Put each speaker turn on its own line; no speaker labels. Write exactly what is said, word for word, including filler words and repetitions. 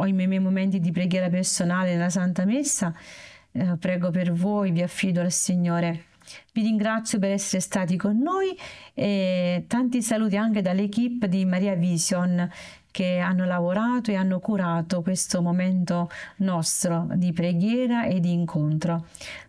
ho i miei, miei momenti di preghiera personale nella Santa Messa, eh, prego per voi, vi affido al Signore. Vi ringrazio per essere stati con noi e tanti saluti anche dall'equipe di Maria Vision che hanno lavorato e hanno curato questo momento nostro di preghiera e di incontro.